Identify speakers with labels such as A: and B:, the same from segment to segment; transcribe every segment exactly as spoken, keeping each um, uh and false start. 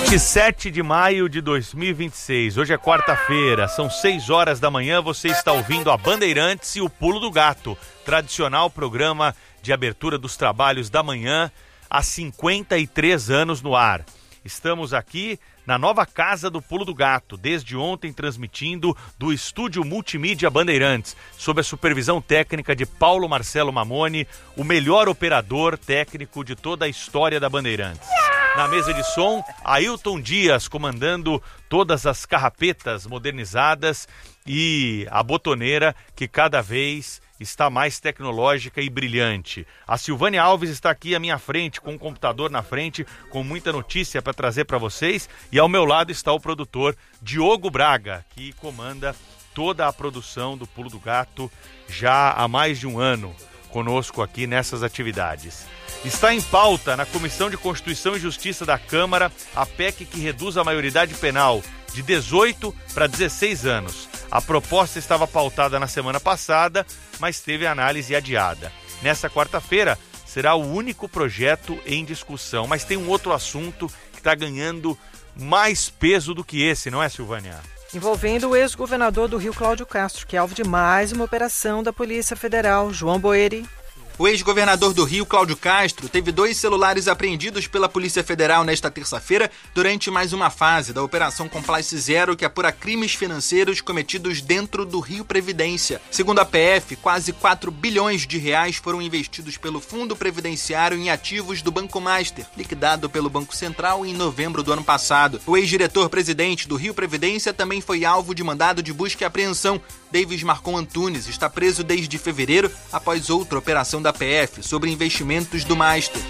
A: vinte e sete de maio de dois mil e vinte e seis, hoje é quarta-feira, são seis horas da manhã, você está ouvindo a Bandeirantes e o Pulo do Gato, tradicional programa de abertura dos trabalhos da manhã, há cinquenta e três anos no ar. Estamos aqui na nova casa do Pulo do Gato, desde ontem transmitindo do Estúdio Multimídia Bandeirantes, sob a supervisão técnica de Paulo Marcelo Mamoni, o melhor operador técnico de toda a história da Bandeirantes. Na mesa de som, Ailton Dias comandando todas as carrapetas modernizadas e a botoneira que cada vez está mais tecnológica e brilhante. A Silvânia Alves está aqui à minha frente, com o computador na frente, com muita notícia para trazer para vocês. E ao meu lado está o produtor Diogo Braga, que comanda toda a produção do Pulo do Gato já há mais de um ano conosco aqui nessas atividades. Está em pauta na Comissão de Constituição e Justiça da Câmara a P E C que reduz a maioridade penal de dezoito para dezesseis anos. A proposta estava pautada na semana passada, mas teve análise adiada. Nessa quarta-feira será o único projeto em discussão, mas tem um outro assunto que está ganhando mais peso do que esse, não é, Silvânia?
B: Envolvendo o ex-governador do Rio, Cláudio Castro, que é alvo de mais uma operação da Polícia Federal. João Boeri.
C: O ex-governador do Rio, Cláudio Castro, teve dois celulares apreendidos pela Polícia Federal nesta terça-feira durante mais uma fase da Operação Complice Zero, que apura crimes financeiros cometidos dentro do Rio Previdência. Segundo a P F, quase quatro bilhões de reais foram investidos pelo Fundo Previdenciário em ativos do Banco Master, liquidado pelo Banco Central em novembro do ano passado. O ex-diretor-presidente do Rio Previdência também foi alvo de mandado de busca e apreensão. Davis Marcon Antunes está preso desde fevereiro após outra operação da P F sobre investimentos do Master.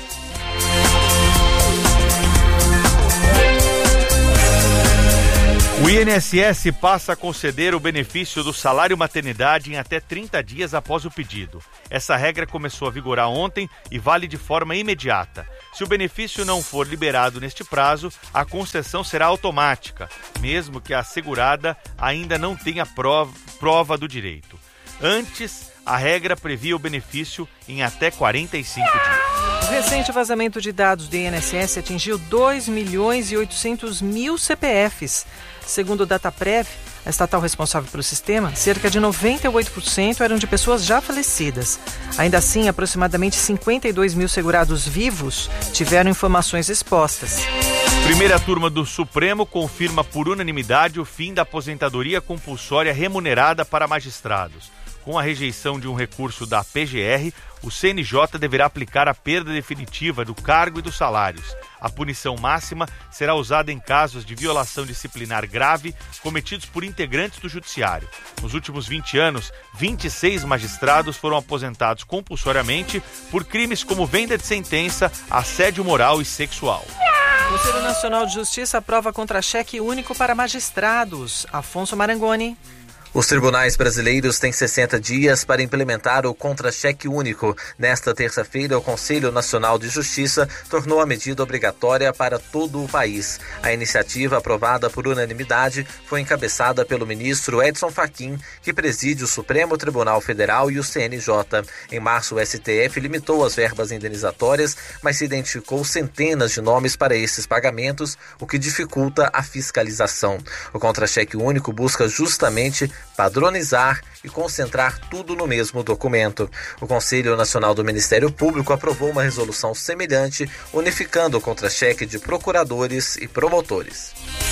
A: O I N S S passa a conceder o benefício do salário maternidade em até trinta dias após o pedido. Essa regra começou a vigorar ontem e vale de forma imediata. Se o benefício não for liberado neste prazo, a concessão será automática, mesmo que a assegurada ainda não tenha prova, prova do direito. Antes, a regra previa o benefício em até quarenta e cinco dias.
B: O recente vazamento de dados do I N S S atingiu dois milhões e oitocentos mil C P Fs. Segundo o Dataprev, a estatal responsável pelo sistema, cerca de noventa e oito por cento eram de pessoas já falecidas. Ainda assim, aproximadamente cinquenta e dois mil segurados vivos tiveram informações expostas.
A: Primeira turma do Supremo confirma por unanimidade o fim da aposentadoria compulsória remunerada para magistrados. Com a rejeição de um recurso da P G R, o C N J deverá aplicar a perda definitiva do cargo e dos salários. A punição máxima será usada em casos de violação disciplinar grave cometidos por integrantes do Judiciário. Nos últimos vinte anos, vinte e seis magistrados foram aposentados compulsoriamente por crimes como venda de sentença, assédio moral e sexual.
B: O Conselho Nacional de Justiça aprova contra-cheque único para magistrados. Afonso Marangoni.
D: Os tribunais brasileiros têm sessenta dias para implementar o contra-cheque único. Nesta terça-feira, o Conselho Nacional de Justiça tornou a medida obrigatória para todo o país. A iniciativa, aprovada por unanimidade, foi encabeçada pelo ministro Edson Fachin, que preside o Supremo Tribunal Federal e o C N J. Em março, o S T F limitou as verbas indenizatórias, mas se identificou centenas de nomes para esses pagamentos, o que dificulta a fiscalização. O contra-cheque único busca justamente padronizar e concentrar tudo no mesmo documento. O Conselho Nacional do Ministério Público aprovou uma resolução semelhante, unificando o contra-cheque de procuradores e promotores.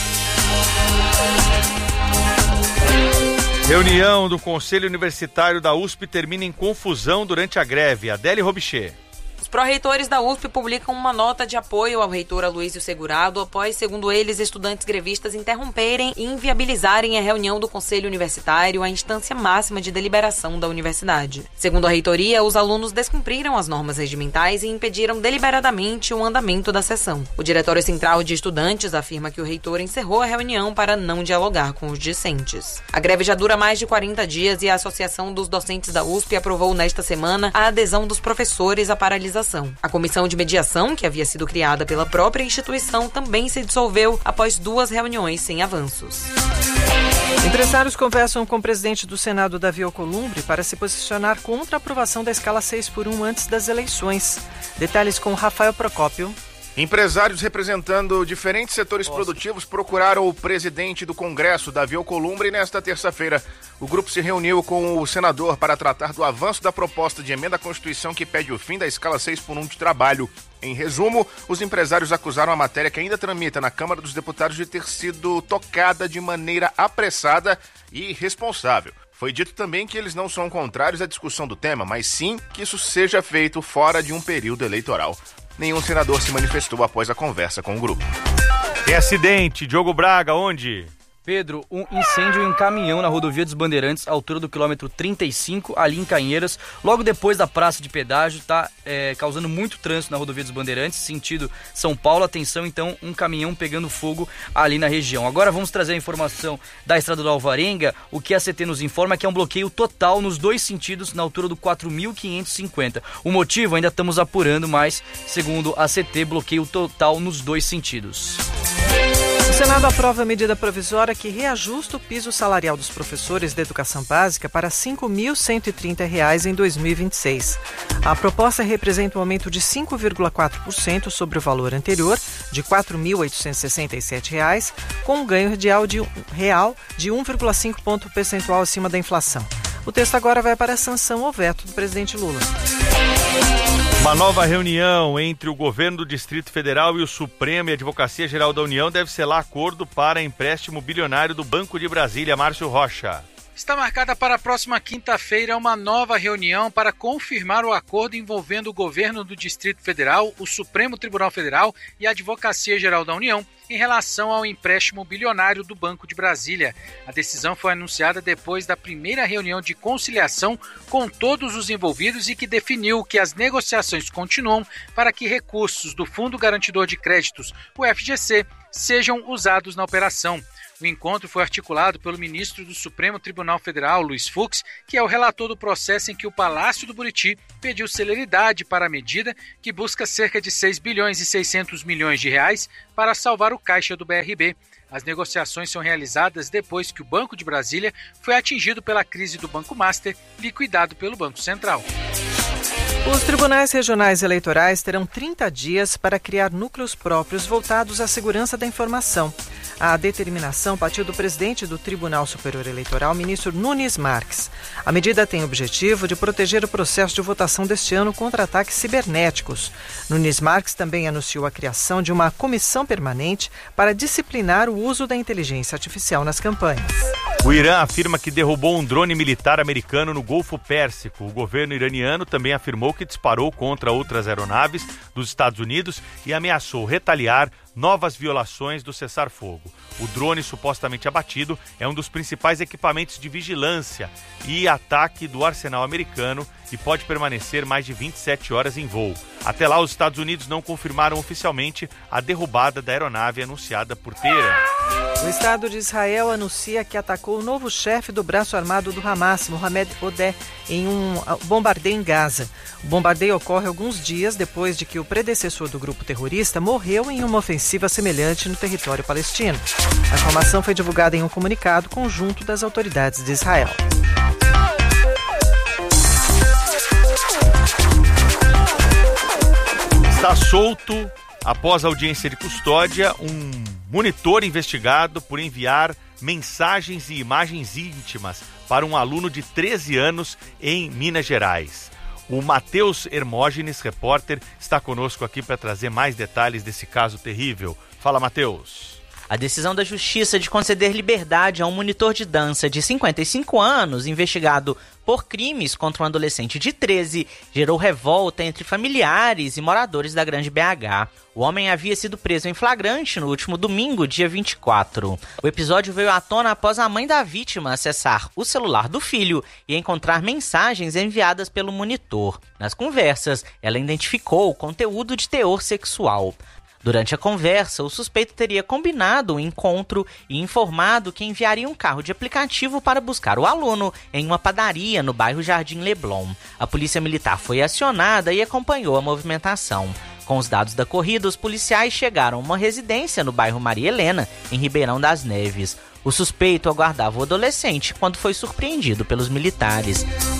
A: Reunião do Conselho Universitário da U S P termina em confusão durante a greve. Adélia Robichê.
E: Os pró-reitores da U S P publicam uma nota de apoio ao reitor Aloísio Segurado após, segundo eles, estudantes grevistas interromperem e inviabilizarem a reunião do Conselho Universitário, a instância máxima de deliberação da universidade. Segundo a reitoria, os alunos descumpriram as normas regimentais e impediram deliberadamente o andamento da sessão. O Diretório Central de Estudantes afirma que o reitor encerrou a reunião para não dialogar com os discentes. A greve já dura mais de quarenta dias e a Associação dos Docentes da U S P aprovou nesta semana a adesão dos professores à paralisação. A comissão de mediação, que havia sido criada pela própria instituição, também se dissolveu após duas reuniões sem avanços.
B: Empresários conversam com o presidente do Senado, Davi Alcolumbre, para se posicionar contra a aprovação da escala seis por um antes das eleições. Detalhes com Rafael Procópio.
F: Empresários representando diferentes setores Nossa. produtivos procuraram o presidente do Congresso, Davi Alcolumbre, nesta terça-feira. O grupo se reuniu com o senador para tratar do avanço da proposta de emenda à Constituição que pede o fim da escala seis por um de trabalho. Em resumo, os empresários acusaram a matéria que ainda tramita na Câmara dos Deputados de ter sido tocada de maneira apressada e irresponsável. Foi dito também que eles não são contrários à discussão do tema, mas sim que isso seja feito fora de um período eleitoral. Nenhum senador se manifestou após a conversa com o grupo.
A: Tem acidente, Diogo Braga, onde?
G: Pedro, um incêndio em um caminhão na rodovia dos Bandeirantes, à altura do quilômetro trinta e cinco, ali em Canheiras, logo depois da praça de pedágio, está é, causando muito trânsito na rodovia dos Bandeirantes, sentido São Paulo. Atenção, então, um caminhão pegando fogo ali na região. Agora vamos trazer a informação da Estrada do Alvarenga. O que a C T nos informa é que é um bloqueio total nos dois sentidos, na altura do quatro mil quinhentos e cinquenta. O motivo ainda estamos apurando, mas, segundo a C T, bloqueio total nos dois sentidos.
B: O Senado aprova a medida provisória que reajusta o piso salarial dos professores da educação básica para cinco mil cento e trinta reais em dois mil e vinte e seis. A proposta representa um aumento de cinco vírgula quatro por cento sobre o valor anterior, de quatro mil oitocentos e sessenta e sete reais, com um ganho real de, real de um vírgula cinco ponto percentual acima da inflação. O texto agora vai para a sanção ou veto do presidente Lula.
A: Uma nova reunião entre o governo do Distrito Federal e o Supremo e a Advocacia Geral da União deve selar acordo para empréstimo bilionário do Banco de Brasília. Márcio Rocha.
H: Está marcada para a próxima quinta-feira uma nova reunião para confirmar o acordo envolvendo o governo do Distrito Federal, o Supremo Tribunal Federal e a Advocacia Geral da União em relação ao empréstimo bilionário do Banco de Brasília. A decisão foi anunciada depois da primeira reunião de conciliação com todos os envolvidos e que definiu que as negociações continuam para que recursos do Fundo Garantidor de Créditos, o F G C, sejam usados na operação. O encontro foi articulado pelo ministro do Supremo Tribunal Federal, Luiz Fux, que é o relator do processo em que o Palácio do Buriti pediu celeridade para a medida que busca cerca de seis bilhões e seiscentos milhões de reais para salvar o caixa do B R B. As negociações são realizadas depois que o Banco de Brasília foi atingido pela crise do Banco Master, liquidado pelo Banco Central.
B: Os tribunais regionais eleitorais terão trinta dias para criar núcleos próprios voltados à segurança da informação. A determinação partiu do presidente do Tribunal Superior Eleitoral, ministro Nunes Marques. A medida tem o objetivo de proteger o processo de votação deste ano contra ataques cibernéticos. Nunes Marques também anunciou a criação de uma comissão permanente para disciplinar o uso da inteligência artificial nas campanhas.
A: O Irã afirma que derrubou um drone militar americano no Golfo Pérsico. O governo iraniano também afirmou que disparou contra outras aeronaves dos Estados Unidos e ameaçou retaliar novas violações do cessar-fogo. O drone supostamente abatido é um dos principais equipamentos de vigilância e ataque do arsenal americano e pode permanecer mais de vinte e sete horas em voo. Até lá, os Estados Unidos não confirmaram oficialmente a derrubada da aeronave anunciada por Teherã.
B: O Estado de Israel anuncia que atacou o novo chefe do braço armado do Hamas, Mohamed Odeh, em um bombardeio em Gaza. O bombardeio ocorre alguns dias depois de que o predecessor do grupo terrorista morreu em uma ofensiva semelhante no território palestino. A informação foi divulgada em um comunicado conjunto das autoridades de Israel.
A: Está solto, após audiência de custódia, um monitor investigado por enviar mensagens e imagens íntimas para um aluno de treze anos em Minas Gerais. O Matheus Hermógenes, repórter, está conosco aqui para trazer mais detalhes desse caso terrível. Fala, Matheus.
I: A decisão da Justiça de conceder liberdade a um monitor de dança de cinquenta e cinco anos, investigado por crimes contra um adolescente de treze, gerou revolta entre familiares e moradores da Grande B H. O homem havia sido preso em flagrante no último domingo, dia vinte e quatro. O episódio veio à tona após a mãe da vítima acessar o celular do filho e encontrar mensagens enviadas pelo monitor. Nas conversas, ela identificou o conteúdo de teor sexual. Durante a conversa, o suspeito teria combinado o encontro e informado que enviaria um carro de aplicativo para buscar o aluno em uma padaria no bairro Jardim Leblon. A polícia militar foi acionada e acompanhou a movimentação. Com os dados da corrida, os policiais chegaram a uma residência no bairro Maria Helena, em Ribeirão das Neves. O suspeito aguardava o adolescente quando foi surpreendido pelos militares.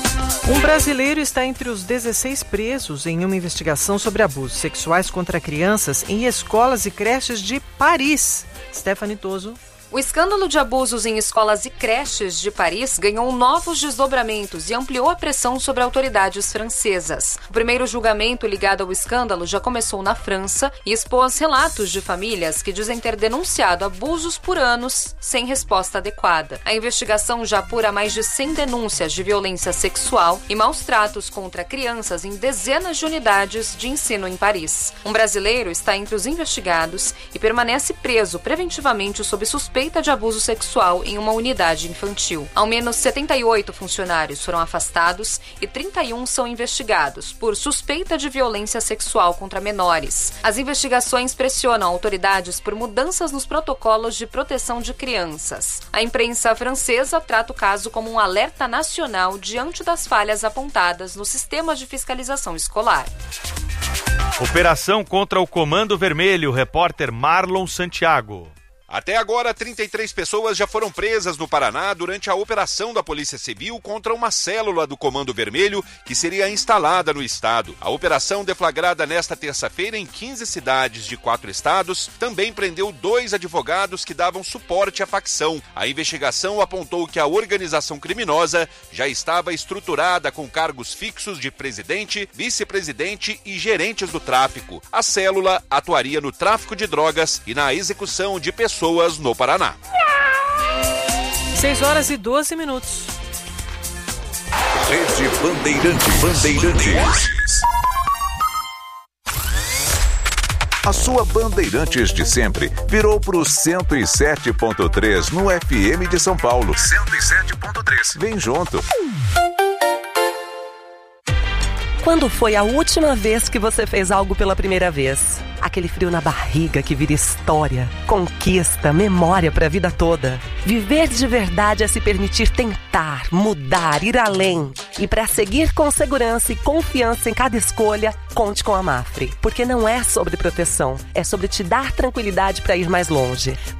B: Um brasileiro está entre os dezesseis presos em uma investigação sobre abusos sexuais contra crianças em escolas e creches de Paris. Stephanie Toso.
J: O escândalo de abusos em escolas e creches de Paris ganhou novos desdobramentos e ampliou a pressão sobre autoridades francesas. O primeiro julgamento ligado ao escândalo já começou na França e expôs relatos de famílias que dizem ter denunciado abusos por anos sem resposta adequada. A investigação já apura mais de cem denúncias de violência sexual e maus tratos contra crianças em dezenas de unidades de ensino em Paris. Um brasileiro está entre os investigados e permanece preso preventivamente sob suspeita de abuso sexual em uma unidade infantil. Ao menos setenta e oito funcionários foram afastados e trinta e um são investigados por suspeita de violência sexual contra menores. As investigações pressionam autoridades por mudanças nos protocolos de proteção de crianças. A imprensa francesa trata o caso como um alerta nacional diante das falhas apontadas no sistema de fiscalização escolar.
A: Operação contra o Comando Vermelho, repórter Marlon Santiago.
K: Até agora, trinta e três pessoas já foram presas no Paraná durante a operação da Polícia Civil contra uma célula do Comando Vermelho que seria instalada no estado. A operação, deflagrada nesta terça-feira em quinze cidades de quatro estados, também prendeu dois advogados que davam suporte à facção. A investigação apontou que a organização criminosa já estava estruturada com cargos fixos de presidente, vice-presidente e gerentes do tráfico. A célula atuaria no tráfico de drogas e na execução de pessoas pessoas no Paraná.
B: seis horas e doze minutos.
L: Rede Bandeirante Bandeirantes. A sua Bandeirantes de sempre virou pro cento e sete ponto três no F M de São Paulo. cento e sete ponto três. Vem junto.
M: Quando foi a última vez que você fez algo pela primeira vez? Aquele frio na barriga que vira história, conquista, memória para a vida toda. Viver de verdade é se permitir tentar, mudar, ir além. E para seguir com segurança e confiança em cada escolha, conte com a Mafre. Porque não é sobre proteção, é sobre te dar tranquilidade para ir mais longe.